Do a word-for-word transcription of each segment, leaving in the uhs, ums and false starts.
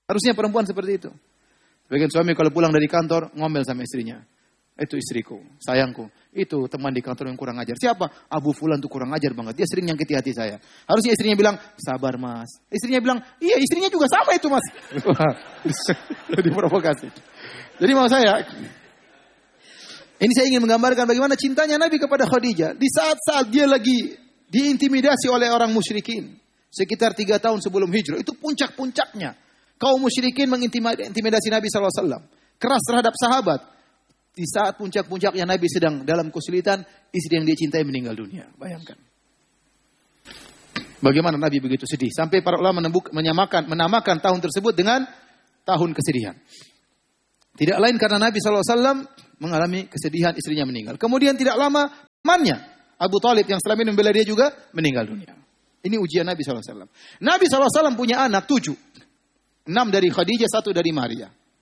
Harusnya perempuan seperti itu. Sebagian suami kalau pulang dari kantor, ngomel sama istrinya. Itu istriku, sayangku. Itu teman di kantor yang kurang ajar. Siapa? Abu Fulan tuh kurang ajar banget. Dia sering nyakiti hati saya. Harusnya istrinya bilang, sabar mas. Istrinya bilang, iya istrinya juga sama itu mas. Jadi provokasi. Jadi mau saya, ini saya ingin menggambarkan bagaimana cintanya Nabi kepada Khadijah. Di saat-saat dia lagi diintimidasi oleh orang musyrikin. Sekitar tiga tahun sebelum hijrah. Itu puncak-puncaknya. Kaum musyrikin mengintimidasi Nabi shallallahu alaihi wasallam. Keras terhadap sahabat. Di saat puncak-puncaknya Nabi sedang dalam kesulitan, istri yang dia cintai meninggal dunia. Bayangkan. Bagaimana Nabi begitu sedih. Sampai para ulama menyamakan, menamakan tahun tersebut dengan tahun kesedihan. Tidak lain karena Nabi shallallahu alaihi wasallam mengalami kesedihan istrinya meninggal. Kemudian tidak lama, temannya Abu Thalib yang selama ini membela dia juga meninggal dunia. Ini ujian Nabi shallallahu alaihi wasallam. Nabi shallallahu alaihi wasallam punya anak tujuh. Enam dari Khadijah, satu dari Maria.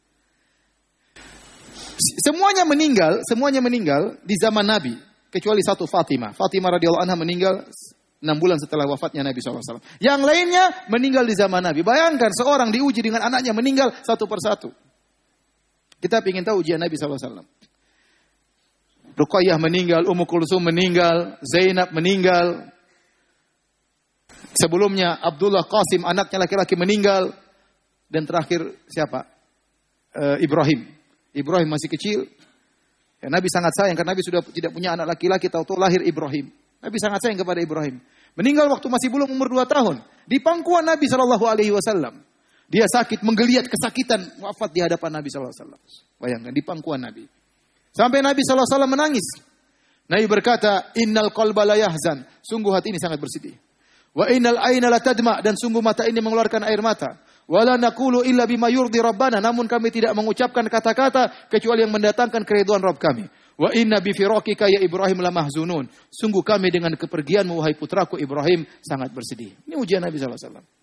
Semuanya meninggal, semuanya meninggal di zaman Nabi. Kecuali satu Fatimah. Fatimah radhiyallahu anha meninggal enam bulan setelah wafatnya Nabi shallallahu alaihi wasallam. Yang lainnya meninggal di zaman Nabi. Bayangkan seorang diuji dengan anaknya meninggal satu persatu. Kita ingin tahu ujian Nabi shallallahu alaihi wasallam. Ruqayyah meninggal, Ummu Kulsum meninggal, Zainab meninggal. Sebelumnya Abdullah Qasim anaknya laki-laki meninggal. Dan terakhir siapa? E, Ibrahim. Ibrahim masih kecil. Ya, Nabi sangat sayang karena Nabi sudah tidak punya anak laki-laki, tahu-tahu lahir Ibrahim. Nabi sangat sayang kepada Ibrahim. Meninggal waktu masih belum umur dua tahun. Di pangkuan Nabi shallallahu alaihi wasallam. Dia sakit, menggeliat kesakitan, wafat di hadapan Nabi shallallahu alaihi wasallam. Bayangkan, di pangkuan Nabi. Sampai Nabi shallallahu alaihi wasallam menangis. Nabi berkata, innal qalba la yahzan. Sungguh hati ini sangat bersedih. Wa innal aina la tadma. Dan sungguh mata ini mengeluarkan air mata. Wala naqulu illa bima yurdi rabbana, namun kami tidak mengucapkan kata-kata kecuali yang mendatangkan keridhaan Rabb kami. Wa inna bi firaqika ya Ibrahim la mahzunun. Sungguh kami dengan kepergianmu wahai putraku Ibrahim sangat bersedih. Ini ujian Nabi sallallahu alaihi wasallam.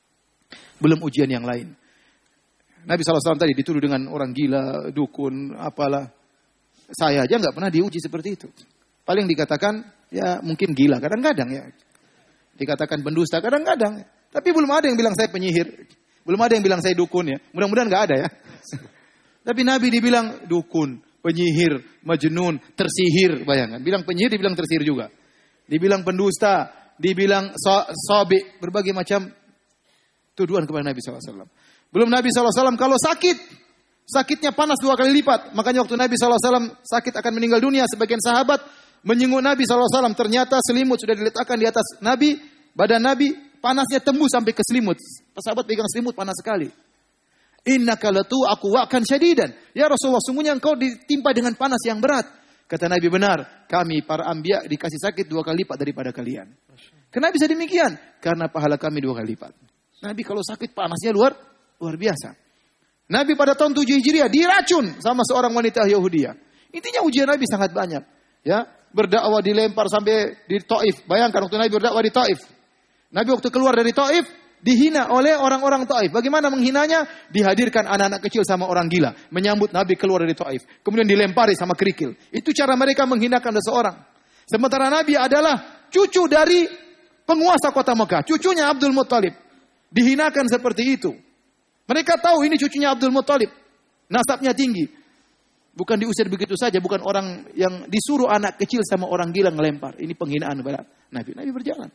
Belum ujian yang lain. Nabi sallallahu alaihi wasallam tadi dituduh dengan orang gila, dukun, apalah. Saya aja enggak pernah diuji seperti itu. Paling dikatakan ya mungkin gila kadang-kadang ya. Dikatakan pendusta kadang-kadang. Tapi belum ada yang bilang saya penyihir. Belum ada yang bilang saya dukun ya. Mudah-mudahan enggak ada ya. Tapi Nabi dibilang dukun, penyihir, majnun, tersihir. Bayangkan. Bilang penyihir, dibilang tersihir juga. Dibilang pendusta, dibilang so, sobi. Berbagai macam tuduhan kepada Nabi shallallahu alaihi wasallam. Belum Nabi shallallahu alaihi wasallam kalau sakit. Sakitnya panas dua kali lipat. Makanya waktu Nabi shallallahu alaihi wasallam sakit akan meninggal dunia. Sebagian sahabat menyenguk Nabi shallallahu alaihi wasallam. Ternyata selimut sudah diletakkan di atas Nabi. Badan Nabi. Panasnya tembus sampai ke selimut. Sahabat pegang selimut panas sekali. Innaka latu aqwa'kan syadidan. Ya Rasulullah, sungguhnya engkau ditimpa dengan panas yang berat. Kata Nabi, benar. Kami para anbiya dikasih sakit dua kali lipat daripada kalian. Kenapa bisa demikian? Karena pahala kami dua kali lipat. Nabi kalau sakit panasnya luar luar biasa. Nabi pada tahun tujuh Hijriah diracun sama seorang wanita Yahudiyah. Intinya ujian Nabi sangat banyak. Ya, berdakwah dilempar sampai di Taif. Bayangkan waktu Nabi berdakwah di Taif. Nabi waktu keluar dari Taif, dihina oleh orang-orang Taif. Bagaimana menghinanya? Dihadirkan anak-anak kecil sama orang gila. Menyambut Nabi keluar dari Taif. Kemudian dilempari sama kerikil. Itu cara mereka menghinakan seseorang. Sementara Nabi adalah cucu dari penguasa kota Mekah. Cucunya Abdul Muttalib. Dihinakan seperti itu. Mereka tahu ini cucunya Abdul Muttalib. Nasabnya tinggi. Bukan diusir begitu saja. Bukan orang yang disuruh anak kecil sama orang gila ngelempar. Ini penghinaan kepada Nabi. Nabi berjalan.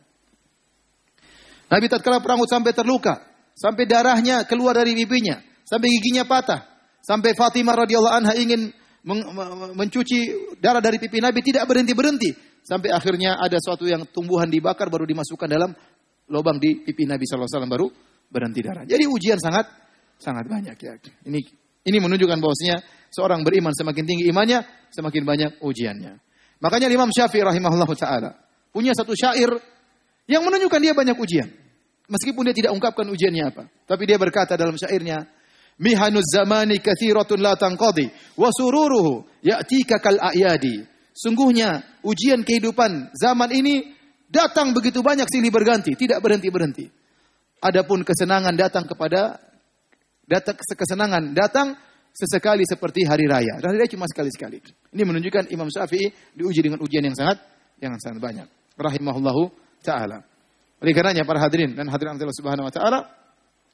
Nabi tatkala perang Uhud sampai terluka, sampai darahnya keluar dari pipinya, sampai giginya patah, sampai Fatimah radhiyallahu anha ingin men- mencuci darah dari pipi Nabi tidak berhenti-berhenti, sampai akhirnya ada suatu yang tumbuhan dibakar baru dimasukkan dalam lubang di pipi Nabi sallallahu alaihi wasallam baru berhenti darah. Jadi ujian sangat sangat banyak ya. Ini ini menunjukkan bahwasanya seorang beriman semakin tinggi imannya, semakin banyak ujiannya. Makanya Imam Syafi'i rahimahullahu taala punya satu syair yang menunjukkan dia banyak ujian. Meskipun dia tidak ungkapkan ujiannya apa. Tapi dia berkata dalam syairnya, Mihanuz zamani kathiratun la tanqadi, wa sururuhu ya'tika kal a'yadi. Sungguhnya ujian kehidupan zaman ini datang begitu banyak silih berganti, tidak berhenti-berhenti. Adapun kesenangan datang kepada, datang kesenangan datang sesekali seperti hari raya. Hari raya cuma sekali-sekali. Ini menunjukkan Imam Syafi'i diuji dengan ujian yang sangat, yang sangat banyak. Rahimahullahu ta'ala. Oleh karenanya para hadirin dan hadirin Allah Subhanahu wa taala,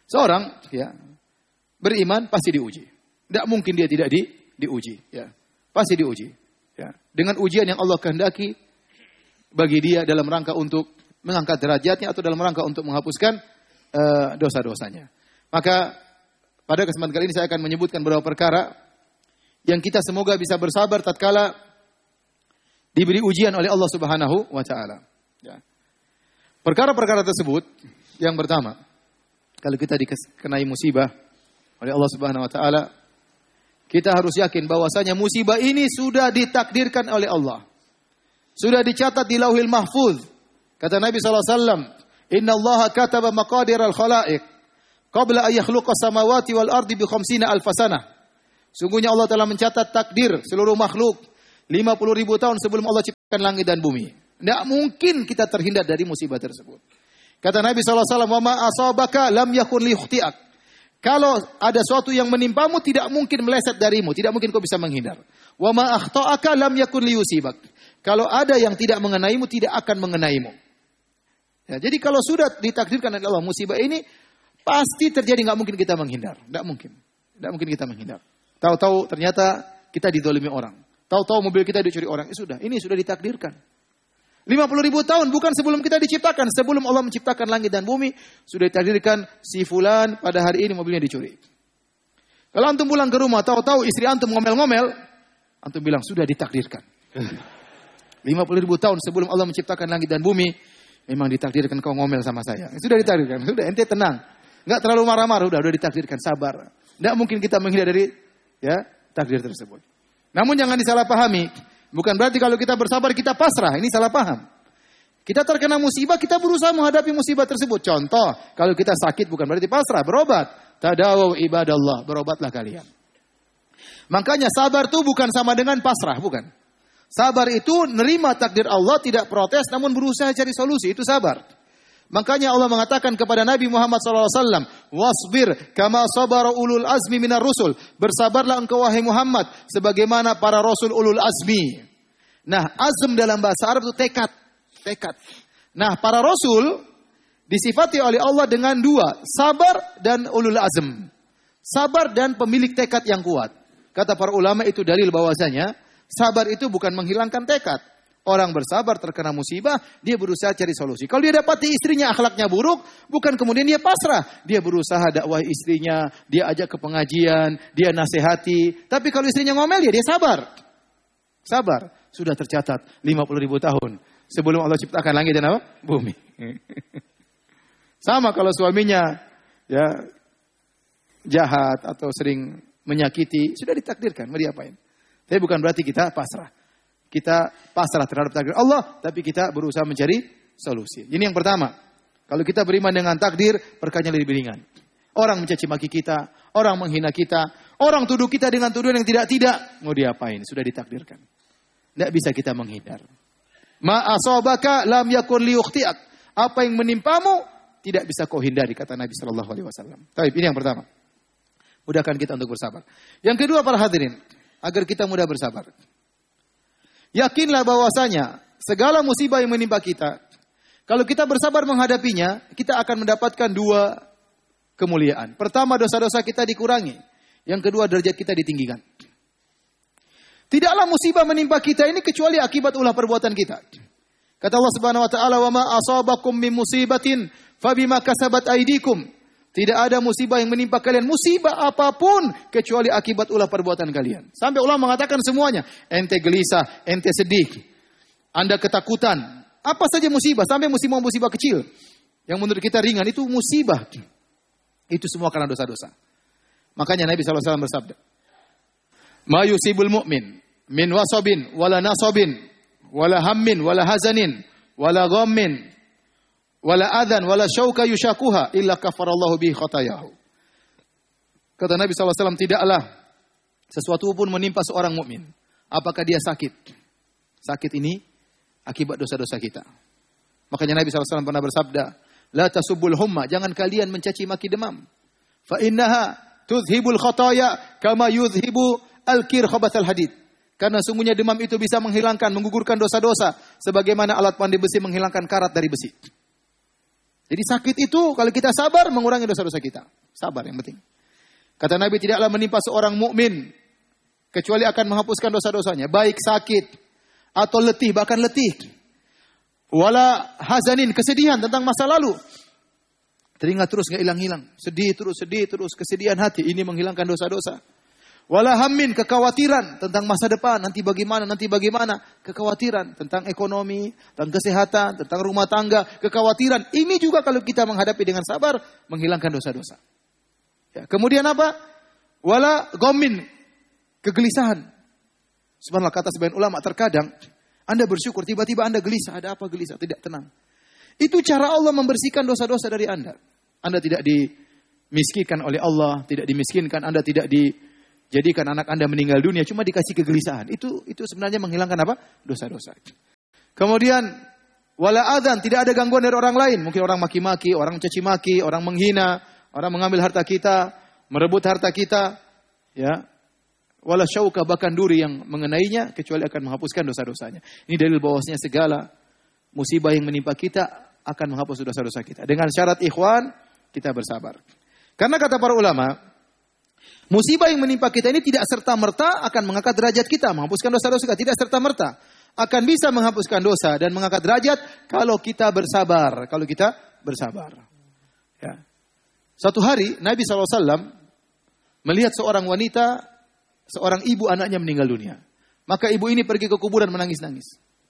Seorang ya beriman pasti diuji. Tidak mungkin dia tidak di, diuji. Ya. Pasti diuji. Ya. Dengan ujian yang Allah kehendaki bagi dia dalam rangka untuk mengangkat derajatnya atau dalam rangka untuk menghapuskan uh, dosa-dosanya. Maka pada kesempatan kali ini saya akan menyebutkan beberapa perkara yang kita semoga bisa bersabar tatkala diberi ujian oleh Allah Subhanahu wa taala. Ya. Perkara-perkara tersebut yang pertama, kalau kita dikenai musibah oleh Allah Subhanahu wa taala, kita harus yakin bahwasanya musibah ini sudah ditakdirkan oleh Allah. Sudah dicatat di Lauhil Mahfuz. Kata Nabi sallallahu alaihi wasallam, "Inna Allaha kataba maqadir al-khalaiq qabla an yakhluqa samawati wal ardi bi khamsina alf sanah." Sungguhnya Allah telah mencatat takdir seluruh makhluk lima puluh ribu tahun sebelum Allah ciptakan langit dan bumi. Tidak mungkin kita terhindar dari musibah tersebut. Kata Nabi sallallahu alaihi wasallam, "Wa ma asabaka lam yakun liyukhti'ak." Kalau ada sesuatu yang menimpamu tidak mungkin meleset darimu, tidak mungkin kau bisa menghindar. Wa ma akhta'aka lam yakun liyusibak. Kalau ada yang tidak mengenaimu tidak akan mengenaimu. Ya, jadi kalau sudah ditakdirkan oleh Allah musibah ini pasti terjadi, enggak mungkin kita menghindar, enggak mungkin. Enggak mungkin kita menghindar. Tahu-tahu ternyata kita didolimi orang. Tahu-tahu mobil kita dicuri orang. Eh, sudah, ini sudah ditakdirkan. lima puluh ribu tahun bukan sebelum kita diciptakan. Sebelum Allah menciptakan langit dan bumi, sudah ditakdirkan si fulan pada hari ini mobilnya dicuri. Kalau antum pulang ke rumah, tahu-tahu istri antum ngomel-ngomel, antum bilang sudah ditakdirkan. lima puluh ribu tahun sebelum Allah menciptakan langit dan bumi, memang ditakdirkan kau ngomel sama saya. Sudah ditakdirkan. Sudah, ente tenang. Enggak terlalu marah-marah, udah, udah ditakdirkan, sabar. Enggak mungkin kita menghindar dari ya takdir tersebut. Namun jangan disalahpahami. Bukan berarti kalau kita bersabar kita pasrah. Ini salah paham. Kita terkena musibah, kita berusaha menghadapi musibah tersebut. Contoh, kalau kita sakit bukan berarti pasrah, berobat. Tadawu ibadallah, berobatlah kalian. Makanya sabar itu bukan sama dengan pasrah, bukan. Sabar itu nerima takdir Allah, tidak protes, namun berusaha cari solusi. Itu sabar. Makanya Allah mengatakan kepada Nabi Muhammad shallallahu alaihi wasallam, "Wasbir kama sabara ulul azmi minar rusul." Bersabarlah engkau wahai Muhammad sebagaimana para rasul ulul azmi. Nah, azm dalam bahasa Arab itu tekad, tekad. Nah, para rasul disifati oleh Allah dengan dua, sabar dan ulul azm. Sabar dan pemilik tekad yang kuat. Kata para ulama itu dalil bahwasanya sabar itu bukan menghilangkan tekad. Orang bersabar terkena musibah, dia berusaha cari solusi. Kalau dia dapati istrinya akhlaknya buruk, bukan kemudian dia pasrah. Dia berusaha dakwah istrinya, dia ajak ke pengajian, dia nasihati. Tapi kalau istrinya ngomel, ya dia sabar. Sabar. Sudah tercatat lima puluh ribu tahun sebelum Allah ciptakan langit dan apa? Bumi. Sama kalau suaminya ya jahat atau sering menyakiti, sudah ditakdirkan, mau diapain. Tapi bukan berarti kita pasrah. Kita pasrah terhadap takdir Allah, tapi kita berusaha mencari solusi. Ini yang pertama. Kalau kita beriman dengan takdir, perkara lebih ringan. Orang mencaci maki kita, orang menghina kita, orang tuduh kita dengan tuduhan yang tidak-tidak, mau diapain? Sudah ditakdirkan. Tidak bisa kita menghindar. Ma asabaka lam yakun liyukhti'ak. Apa yang menimpamu tidak bisa kau hindari, kata Nabi sallallahu alaihi wasallam. Baik, ini yang pertama. Mudahkan kita untuk bersabar. Yang kedua para hadirin, agar kita mudah bersabar. Yakinlah bahwasanya segala musibah yang menimpa kita, kalau kita bersabar menghadapinya, kita akan mendapatkan dua kemuliaan. Pertama, dosa-dosa kita dikurangi. Yang kedua, derajat kita ditinggikan. Tidaklah musibah menimpa kita ini kecuali akibat ulah perbuatan kita. Kata Allah Subhanahu wa taala, "Wa ma asabakum min musibatin fabima kasabat aydikum." Tidak ada musibah yang menimpa kalian, musibah apapun kecuali akibat ulah perbuatan kalian. Sampai ulama mengatakan semuanya. Ente gelisah, ente sedih, Anda ketakutan. Apa saja musibah, sampai musibah-musibah kecil yang menurut kita ringan itu musibah. Itu semua karena dosa-dosa. Makanya Nabi sallallahu alaihi wasallam bersabda, "Ma yusibul mu'min min wasabin wala nasabin wala hammin wala hazanin wala ghammin wala adhan wala syauka yushakuha illa kafarallahu bihi khatayahu." Kata Nabi sallallahu alaihi wasallam, tidaklah sesuatu pun menimpa seorang mukmin. Apakah dia sakit? Sakit ini akibat dosa-dosa kita. Makanya Nabi sallallahu alaihi wasallam pernah bersabda, "La tasubbul humma," jangan kalian mencaci maki demam. "Fa innaha tuzhibul khataya kama yuzhibu al-kir khabathal hadid." Karena sungguhnya demam itu bisa menghilangkan, menggugurkan dosa-dosa sebagaimana alat pandai besi menghilangkan karat dari besi. Jadi sakit itu kalau kita sabar mengurangi dosa-dosa kita. Sabar yang penting. Kata Nabi, tidaklah menimpa seorang mukmin kecuali akan menghapuskan dosa-dosanya, baik sakit atau letih, bahkan letih. Wala hazanin, kesedihan tentang masa lalu. Teringat terus enggak hilang-hilang, sedih terus, sedih terus, kesedihan hati ini menghilangkan dosa-dosa. Wala hammin, kekhawatiran tentang masa depan, nanti bagaimana, nanti bagaimana, kekhawatiran tentang ekonomi, tentang kesehatan, tentang rumah tangga, kekhawatiran. Ini juga kalau kita menghadapi dengan sabar, menghilangkan dosa-dosa. Ya, kemudian apa? Wala ghammin, kegelisahan. Subhanallah, kata sebagian ulama, terkadang Anda bersyukur, tiba-tiba Anda gelisah, ada apa gelisah, tidak tenang. Itu cara Allah membersihkan dosa-dosa dari Anda. Anda tidak dimiskinkan oleh Allah, tidak dimiskinkan, Anda tidak di jadikan anak Anda meninggal dunia, cuma dikasih kegelisahan. Itu itu sebenarnya menghilangkan apa? Dosa-dosa. Kemudian, wala adzan, tidak ada gangguan dari orang lain. Mungkin orang maki-maki, orang caci maki, orang menghina, orang mengambil harta kita, merebut harta kita. Ya. Wala syauka, bahkan duri yang mengenainya, kecuali akan menghapuskan dosa-dosanya. Ini dalil bahwasanya segala musibah yang menimpa kita akan menghapus dosa-dosa kita. Dengan syarat ikhwan, kita bersabar. Karena kata para ulama, musibah yang menimpa kita ini tidak serta-merta akan mengangkat derajat kita, menghapuskan dosa-dosa kita. Tidak serta-merta. Akan bisa menghapuskan dosa dan mengangkat derajat kalau kita bersabar. Kalau kita bersabar. Ya. Suatu hari Nabi shallallahu alaihi wasallam melihat seorang wanita, seorang ibu anaknya meninggal dunia. Maka ibu ini pergi ke kuburan menangis-nangis.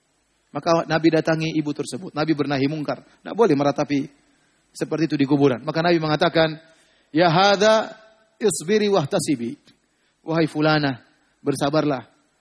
Maka Nabi datangi ibu tersebut. Nabi bernahi mungkar. Tidak boleh meratapi seperti itu di kuburan. Maka Nabi mengatakan, ya hadza isbiri wahtasibi. Wahai fulana, bersabarlah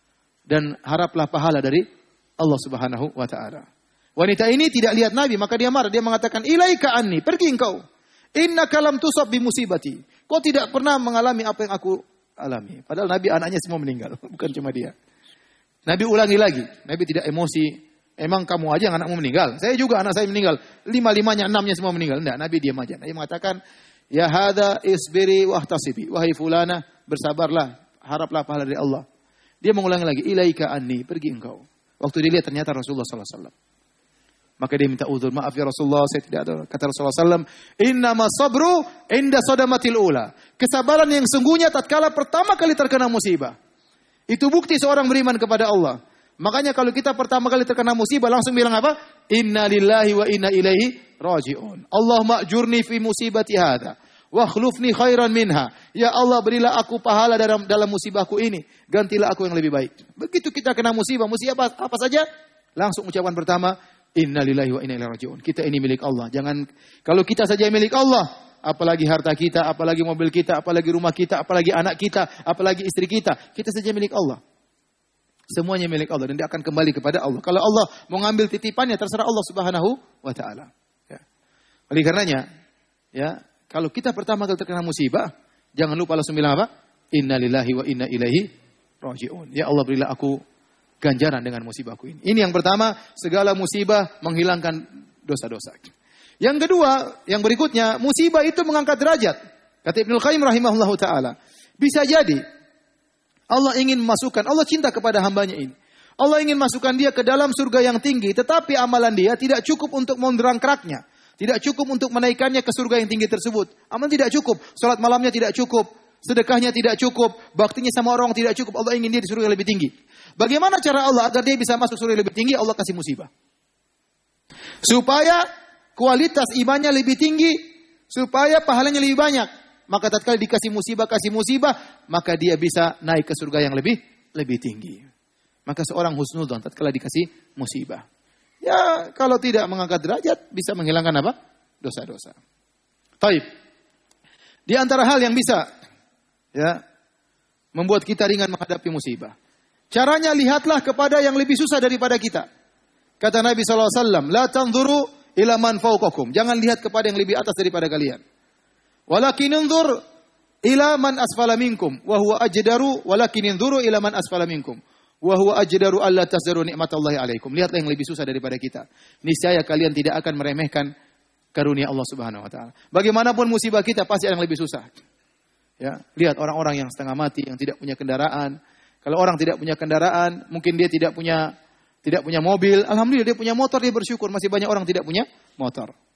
dan haraplah pahala dari Allah Subhanahu wa taala. Wanita ini tidak lihat Nabi, maka dia marah. Dia mengatakan, ilaika anni, pergi engkau. Innaka lam tusab bi musibati. Kau tidak pernah mengalami apa yang aku alami. Padahal Nabi anaknya semua meninggal, bukan cuma dia. Nabi ulangi lagi. Nabi tidak emosi. Emang kamu aja yang anakmu meninggal? Saya juga anak saya meninggal. Lima-limanya, enamnya semua meninggal. Enggak, Nabi diam aja. Nabi mengatakan, ya hadza isbiri wahtasibi. Wahai fulana, bersabarlah, haraplah pahala dari Allah. Dia mengulangi lagi, ilaika anni, pergi engkau. Waktu dia lihat ternyata Rasulullah sallallahu alaihi wasallam. Maka dia minta uzur, maaf ya Rasulullah, saya tidak ada. Kata Rasulullah sallallahu alaihi wasallam, innama sabru inda sadamatil ula. Kesabaran yang sungguhnya tatkala pertama kali terkena musibah. Itu bukti seorang beriman kepada Allah. Makanya kalau kita pertama kali terkena musibah langsung bilang apa? Inna lillahi wa inna ilaihi raji'un. Allahumma ajurni fi musibati hadha wa akhlufni khairan minha. Ya Allah, berilah aku pahala dalam dalam musibahku ini, gantilah aku yang lebih baik. Begitu kita kena musibah, musibah apa, apa saja, langsung ucapan pertama, inna lillahi wa inna ilaihi raji'un. Kita ini milik Allah. Jangan kalau kita saja milik Allah, apalagi harta kita, apalagi mobil kita, apalagi rumah kita, apalagi anak kita, apalagi istri kita, kita saja milik Allah. Semuanya milik Allah dan dia akan kembali kepada Allah. Kalau Allah mau ngambil titipannya, terserah Allah Subhanahu wa taala. Ya. Oleh karenanya, ya, kalau kita pertama kali terkena musibah, jangan lupa langsung bilang apa? Inna lillahi wa inna ilaihi raji'un. Ya Allah, berilah aku ganjaran dengan musibahku ini. Ini yang pertama, segala musibah menghilangkan dosa-dosa. Yang kedua, yang berikutnya, musibah itu mengangkat derajat. Kata Ibnu Qayyim rahimahullahu taala, bisa jadi Allah ingin memasukkan, Allah cinta kepada hambanya ini. Allah ingin masukkan dia ke dalam surga yang tinggi, tetapi amalan dia tidak cukup untuk mendongkraknya. Tidak cukup untuk menaikkannya ke surga yang tinggi tersebut. Amalan tidak cukup, salat malamnya tidak cukup, sedekahnya tidak cukup, baktinya sama orang tidak cukup. Allah ingin dia di surga yang lebih tinggi. Bagaimana cara Allah agar dia bisa masuk surga yang lebih tinggi? Allah kasih musibah. Supaya kualitas imannya lebih tinggi, supaya pahalanya lebih banyak. Maka tatkala dikasih musibah, kasih musibah, maka dia bisa naik ke surga yang lebih lebih tinggi. Maka seorang husnudzon tatkala dikasih musibah. Ya, kalau tidak mengangkat derajat, bisa menghilangkan apa? Dosa-dosa. Taib. Di antara hal yang bisa ya membuat kita ringan menghadapi musibah. Caranya lihatlah kepada yang lebih susah daripada kita. Kata Nabi sallallahu alaihi wasallam, la tanzuru ila man fawqakum. Jangan lihat kepada yang lebih atas daripada kalian. Walakin unzur ila man asfala minkum wa huwa ajdaru walakin unzuru ila man asfala minkum wa huwa ajdaru alla tazdaru nikmatallahi alaikum. Lihatlah yang lebih susah daripada kita. Niscaya kalian tidak akan meremehkan karunia Allah Subhanahu wa taala. Bagaimanapun musibah kita pasti ada yang lebih susah. Ya, lihat orang-orang yang setengah mati, yang tidak punya kendaraan. Kalau orang tidak punya kendaraan, mungkin dia tidak punya tidak punya mobil, alhamdulillah dia punya motor, dia bersyukur. Masih banyak orang tidak punya motor.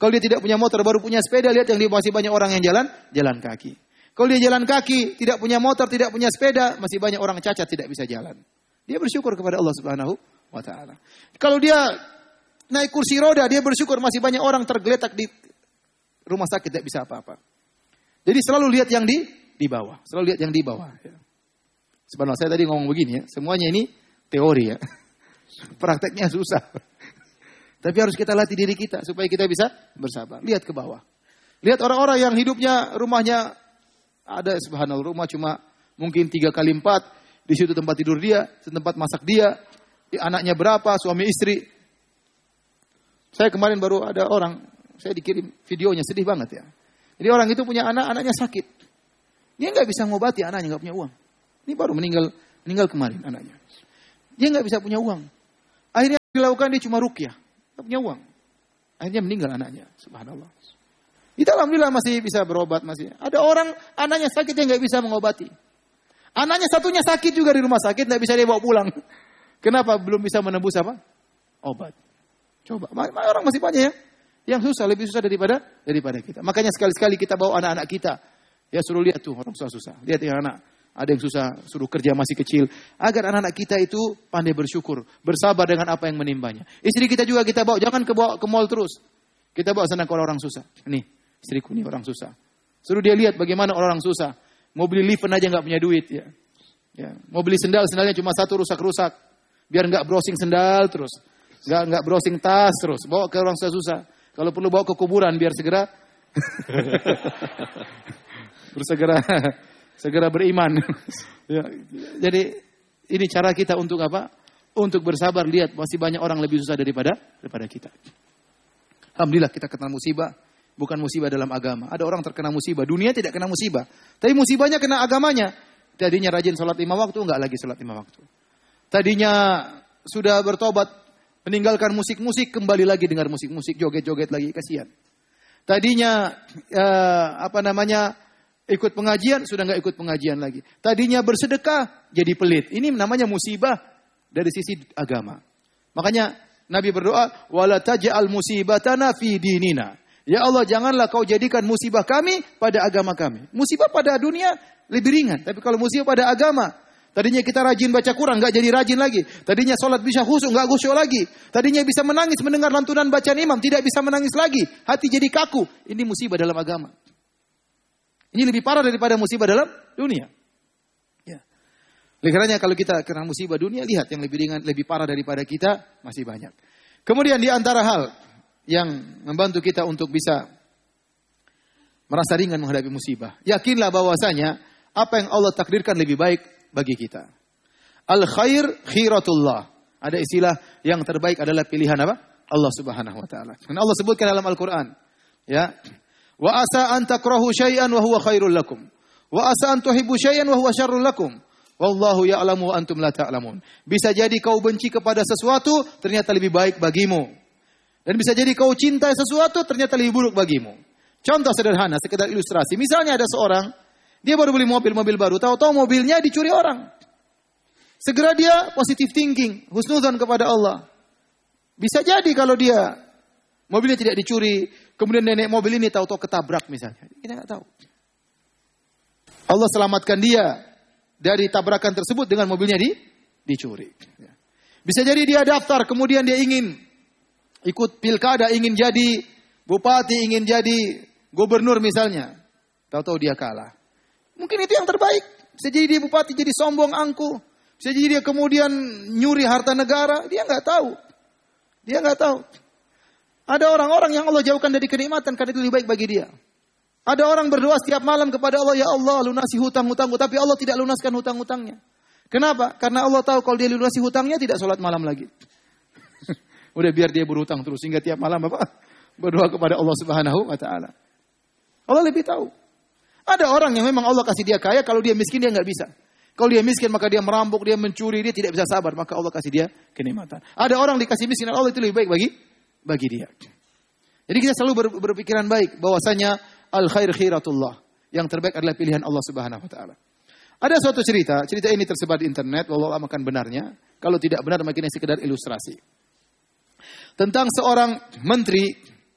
Kalau dia tidak punya motor, baru punya sepeda, lihat yang dia masih banyak orang yang jalan, jalan kaki. Kalau dia jalan kaki, tidak punya motor, tidak punya sepeda, masih banyak orang cacat tidak bisa jalan. Dia bersyukur kepada Allah Subhanahu wa taala. Kalau dia naik kursi roda, dia bersyukur masih banyak orang tergeletak di rumah sakit tidak bisa apa-apa. Jadi selalu lihat yang di di bawah, selalu lihat yang di bawah. Ya. Subhanallah, saya tadi ngomong begini ya, semuanya ini teori ya, prakteknya susah. Tapi harus kita latih diri kita supaya kita bisa bersabar. Lihat ke bawah, lihat orang-orang yang hidupnya rumahnya ada subhanallah rumah cuma mungkin tiga kali empat, di situ tempat tidur dia, tempat masak dia, anaknya berapa, suami istri. Saya kemarin baru ada orang, saya dikirim videonya sedih banget ya. Jadi orang itu punya anak, anaknya sakit. Dia nggak bisa ngobati anaknya, nggak punya uang. Ini baru meninggal meninggal kemarin anaknya. Dia nggak bisa punya uang. Akhirnya dilakukan dia cuma ruqyah, nggak punya uang. Akhirnya meninggal anaknya, subhanallah. Kita alhamdulillah masih bisa berobat masih. Ada orang anaknya sakit dia nggak bisa mengobati. Anaknya satunya sakit juga di rumah sakit, nggak bisa dia bawa pulang. Kenapa? Belum bisa menembus apa? Obat. Coba, orang masih banyak ya. Yang susah, lebih susah daripada daripada kita. Makanya sekali-sekali kita bawa anak-anak kita. Ya suruh lihat tuh orang susah-susah. Lihat yang anak. Ada yang susah, suruh kerja masih kecil. Agar anak-anak kita itu pandai bersyukur. Bersabar dengan apa yang menimbanya. Istri kita juga kita bawa. Jangan ke, bawa, ke mall terus. Kita bawa sana ke orang susah. Nih, istriku nih orang susah. Suruh dia lihat bagaimana orang susah. Mau beli lift aja nggak punya duit. Ya. Ya. Mau beli sendal, sendalnya cuma satu rusak-rusak. Biar nggak browsing sendal terus. Nggak nggak browsing tas terus. Bawa ke orang susah-susah. Kalau perlu bawa ke kuburan biar segera bersegera segera beriman. Ya, jadi ini cara kita untuk apa? Untuk bersabar. Lihat masih banyak orang lebih susah daripada daripada kita. Alhamdulillah kita kena musibah, bukan musibah dalam agama. Ada orang terkena musibah, dunia tidak kena musibah, tapi musibahnya kena agamanya. Tadinya rajin sholat lima waktu, enggak lagi sholat lima waktu. Tadinya sudah bertobat, meninggalkan musik-musik, kembali lagi dengar musik-musik, joget-joget lagi, kasihan. Tadinya eh, apa namanya ikut pengajian, sudah nggak ikut pengajian lagi. Tadinya bersedekah, jadi pelit. Ini namanya musibah dari sisi agama. Makanya Nabi berdoa, wala taj'al musibatana fi dinina. Ya Allah, janganlah kau jadikan musibah kami pada agama kami. Musibah pada dunia lebih ringan, tapi kalau musibah pada agama, tadinya kita rajin baca Quran, nggak jadi rajin lagi. Tadinya sholat bisa khusyuk, nggak khusyuk lagi. Tadinya bisa menangis mendengar lantunan bacaan imam, tidak bisa menangis lagi. Hati jadi kaku. Ini musibah dalam agama. Ini lebih parah daripada musibah dalam dunia. Ya. Oleh karenanya kalau kita kena musibah dunia, lihat yang lebih ringan, lebih parah daripada kita masih banyak. Kemudian di antara hal yang membantu kita untuk bisa merasa ringan menghadapi musibah, yakinlah bahwasanya apa yang Allah takdirkan lebih baik bagi kita. Al khair khiratullah. Ada istilah yang terbaik adalah pilihan apa? Allah Subhanahu wa taala. Dan Allah sebutkan dalam Al-Qur'an, ya. Wa asa an takrahu syai'an wa huwa khairul lakum. Wa asa an tuhibbu syai'an wa huwa syarrul lakum. Wallahu ya'lamu wa antum la ta'lamun. Bisa jadi kau benci kepada sesuatu ternyata lebih baik bagimu. Dan bisa jadi kau cintai sesuatu ternyata lebih buruk bagimu. Contoh sederhana, sekedar ilustrasi. Misalnya ada seorang, dia baru beli mobil, mobil baru, tahu-tahu mobilnya dicuri orang. Segera dia positive thinking, husnuzan kepada Allah. Bisa jadi kalau dia mobilnya tidak dicuri, kemudian nenek mobil ini tahu-tahu ketabrak misalnya. Kita nggak tahu. Allah selamatkan dia dari tabrakan tersebut dengan mobilnya di, dicuri. Bisa jadi dia daftar, kemudian dia ingin ikut pilkada, ingin jadi bupati, ingin jadi gubernur misalnya. Tahu-tahu dia kalah. Mungkin itu yang terbaik. Bisa jadi dia bupati, jadi sombong, angkuh. Bisa jadi dia kemudian nyuri harta negara. Dia nggak tahu. Dia nggak tahu. Ada orang-orang yang Allah jauhkan dari kenikmatan karena itu lebih baik bagi dia. Ada orang berdoa setiap malam kepada Allah, ya Allah lunasi hutang-hutangku, tapi Allah tidak lunaskan hutang-hutangnya. Kenapa? Karena Allah tahu kalau dia lunasi hutangnya tidak sholat malam lagi. Udah biar dia berhutang terus sehingga tiap malam apa? Berdoa kepada Allah Subhanahu wa taala. Allah lebih tahu. Ada orang yang memang Allah kasih dia kaya, kalau dia miskin dia nggak bisa. Kalau dia miskin maka dia merampok, dia mencuri, dia tidak bisa sabar, maka Allah kasih dia kenikmatan. Ada orang dikasih miskin, Allah itu lebih baik bagi bagi dia. Jadi kita selalu ber, berpikiran baik bahwasanya al khair khiratullah. Yang terbaik adalah pilihan Allah Subhanahu wa taala. Ada suatu cerita, cerita ini tersebar di internet, wallahu a'lam akan benarnya. Kalau tidak benar mungkin sekedar ilustrasi. Tentang seorang menteri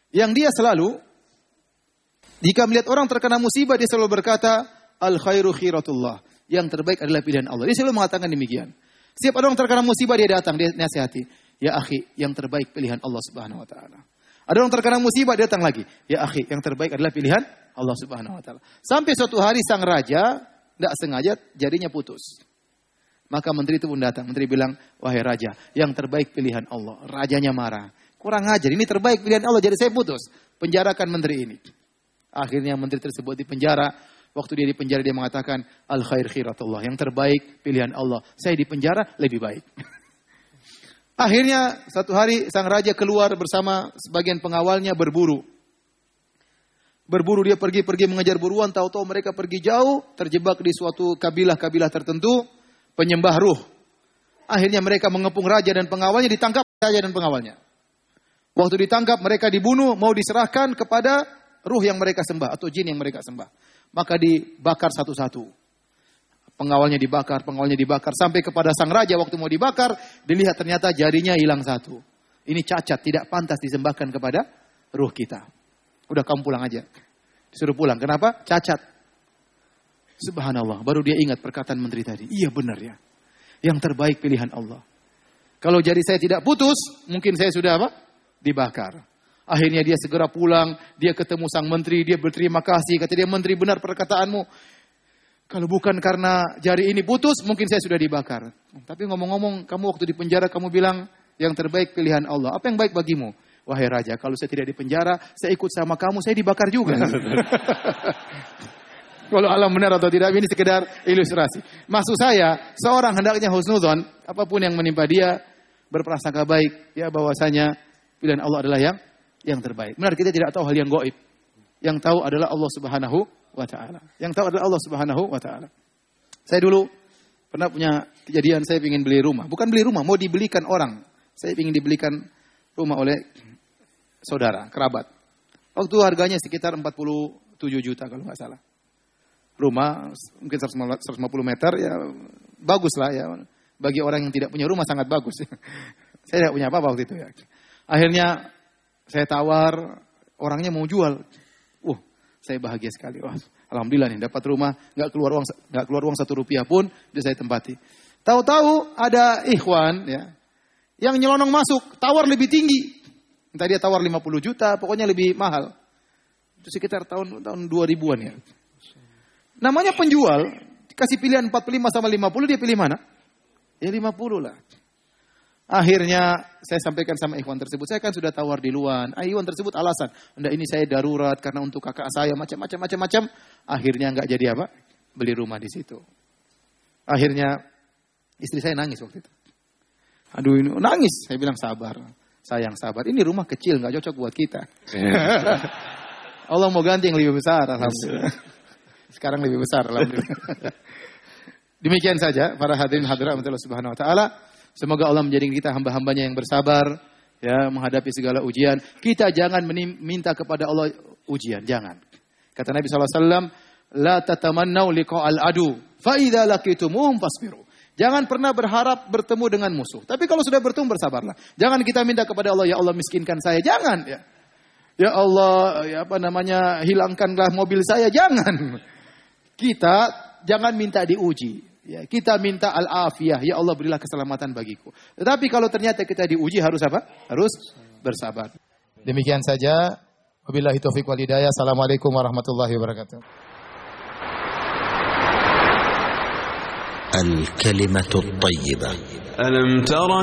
Yang dia selalu, jika melihat orang terkena musibah, dia selalu berkata, al khairu khiratullah. Yang terbaik adalah pilihan Allah. Dia selalu mengatakan demikian. Setiap orang terkena musibah, dia datang, dia nasihati. Ya akhi, yang terbaik pilihan Allah subhanahu wa ta'ala. Ada orang terkena musibah, dia datang lagi. Ya akhi, yang terbaik adalah pilihan Allah subhanahu wa ta'ala. Sampai suatu hari sang raja, tidak sengaja jarinya putus. Maka menteri itu pun datang. Menteri bilang, wahai raja, yang terbaik pilihan Allah. Rajanya marah. Kurang ajar, ini terbaik pilihan Allah, jadi saya putus. Penjarakan menteri ini. Akhirnya menteri tersebut dipenjara. Waktu dia dipenjara, dia mengatakan, al khair khiratullah. Yang terbaik pilihan Allah. Saya dipenjara lebih baik. Akhirnya satu hari sang raja keluar bersama sebagian pengawalnya berburu. Berburu dia pergi-pergi mengejar buruan. Tahu-tahu mereka pergi jauh. Terjebak di suatu kabilah-kabilah tertentu. Penyembah ruh. Akhirnya mereka mengepung raja dan pengawalnya. Ditangkap raja dan pengawalnya. Waktu ditangkap mereka dibunuh. Mau diserahkan kepada ruh yang mereka sembah. Atau jin yang mereka sembah. Maka dibakar satu-satu. Pengawalnya dibakar, pengawalnya dibakar. Sampai kepada sang raja waktu mau dibakar. Dilihat ternyata jarinya hilang satu. Ini cacat, tidak pantas disembahkan kepada ruh kita. Udah kamu pulang aja. Disuruh pulang. Kenapa? Cacat. Subhanallah. Baru dia ingat perkataan menteri tadi. Iya benar ya. Yang terbaik pilihan Allah. Kalau jari saya tidak putus, mungkin saya sudah apa? Dibakar. Akhirnya dia segera pulang, dia ketemu sang menteri, dia berterima kasih. Kata dia, menteri benar perkataanmu. Kalau bukan karena jari ini putus, mungkin saya sudah dibakar. Tapi ngomong-ngomong, kamu waktu di penjara, kamu bilang yang terbaik pilihan Allah. Apa yang baik bagimu? Wahai raja, kalau saya tidak di penjara, saya ikut sama kamu, saya dibakar juga. Kalau alam benar atau tidak, ini sekedar ilustrasi. Maksud saya, seorang hendaknya husnudzon, apapun yang menimpa dia, berprasangka baik, ya bahwasanya pilihan Allah adalah yang yang terbaik. Benar, kita tidak tahu hal yang gaib. Yang tahu adalah Allah Subhanahu wa taala. Yang tahu adalah Allah Subhanahu wa taala. Saya dulu pernah punya kejadian, saya ingin beli rumah. Bukan beli rumah, mau dibelikan orang. Saya ingin dibelikan rumah oleh saudara, kerabat. Waktu harganya sekitar empat puluh tujuh juta kalau nggak salah. Rumah mungkin seratus lima puluh meter, ya bagus lah ya. Bagi orang yang tidak punya rumah sangat bagus. Saya tidak punya apa-apa waktu itu ya. Akhirnya saya tawar, orangnya mau jual. Uh, saya bahagia sekali. Wah, alhamdulillah nih dapat rumah, nggak keluar uang, nggak keluar uang satu rupiah pun, dia saya tempati. Tahu-tahu ada ikhwan, ya, yang nyelonong masuk, tawar lebih tinggi. Entah dia tawar lima puluh juta, pokoknya lebih mahal. Itu sekitar tahun tahun dua ribuan ya. Namanya penjual, kasih pilihan empat puluh lima sama lima puluh, dia pilih mana? Ya lima puluh lah. Akhirnya saya sampaikan sama ikhwan tersebut, saya kan sudah tawar di luar. Ah, ikhwan tersebut alasan, enggak ini saya darurat karena untuk kakak saya macam-macam macam-macam. Akhirnya enggak jadi apa? Beli rumah di situ. Akhirnya istri saya nangis waktu itu. Aduh ini nangis, saya bilang sabar. Sayang sabar, ini rumah kecil enggak cocok buat kita. Allah mau ganti yang lebih besar, alhamdulillah. Sekarang lebih besar, alhamdulillah. Demikian saja para hadirin hadirat Allah Subhanahu wa taala. Semoga Allah menjadikan kita hamba-hambanya yang bersabar, ya, menghadapi segala ujian. Kita jangan minta kepada Allah ujian, jangan. Kata Nabi sallallahu alaihi wasallam, la tatamannau liqa'al adu, fa idza laqitumuhum fasbiru. Jangan pernah berharap bertemu dengan musuh. Tapi kalau sudah bertemu bersabarlah. Jangan kita minta kepada Allah, ya Allah miskinkan saya, jangan, ya. Ya Allah, ya apa namanya, hilangkanlah mobil saya, jangan. Kita jangan minta diuji. Ya, kita minta al-afiyah, ya Allah berilah keselamatan bagiku. Tetapi kalau ternyata kita diuji harus apa? Harus bersabar. Demikian saja. Wabillahi taufiq wal hidayah. Assalamualaikum warahmatullahi wabarakatuh. Al-kalimatu at-thayyibah. Alam tara